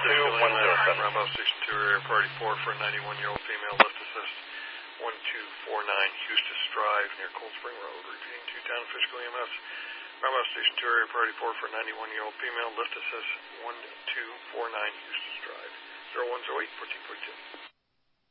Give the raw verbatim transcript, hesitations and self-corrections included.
two one zero seven. Roundabout Station two, Area Party four for a ninety-one-year-old female, lift assist one two four nine, Eustis Drive near Cold Spring Road. Repeating two town Fishkill E M S. Roundabout Station two, Area Party four for a ninety-one-year-old female, lift assist one two four nine, Eustis Drive. zero one zero eight fourteen forty-two.